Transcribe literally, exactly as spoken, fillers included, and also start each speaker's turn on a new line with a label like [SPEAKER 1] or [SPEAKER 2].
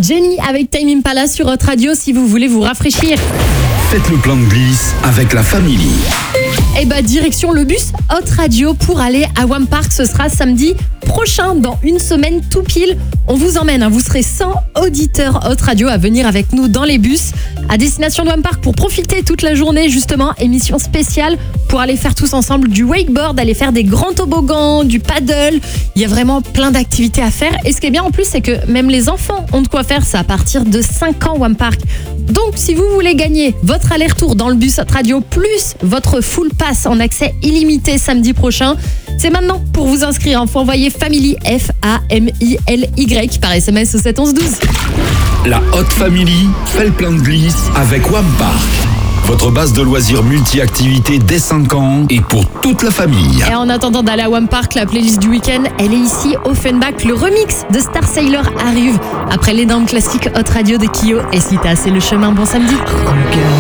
[SPEAKER 1] Jenny avec Time Impala sur Hot Radio si vous voulez vous rafraîchir.
[SPEAKER 2] Faites le plein de glisse avec la famille.
[SPEAKER 1] Et bah direction le bus Hot Radio pour aller à Wam Park. Ce sera samedi prochain, dans une semaine tout pile. On vous emmène, hein, vous serez cent auditeurs Hot Radio à venir avec nous dans les bus à destination de Wam Park pour profiter toute la journée justement. Émission spéciale pour aller faire tous ensemble du wakeboard, aller faire des grands toboggans, du paddle. Il y a vraiment plein d'activités à faire. Et ce qui est bien en plus, c'est que même les enfants ont de quoi faire ça à partir de cinq ans Wam Park. Donc si vous voulez gagner votre aller-retour dans le bus Hot Radio plus votre full pass en accès illimité samedi prochain, c'est maintenant. Pour vous inscrire, il faut envoyer Family, F A M I L Y par S M S au sept onze douze.
[SPEAKER 2] La Hot Family fait le plein de glisse avec Wam Park. Votre base de loisirs multi-activités dès cinq ans et pour toute la famille.
[SPEAKER 1] Et en attendant d'aller à Wam Park, la playlist du week-end, elle est ici, Offenbach. Le remix de Star Sailor arrive après l'énorme classique Hot Radio de Kyo. Et si t'as assez le chemin, bon samedi.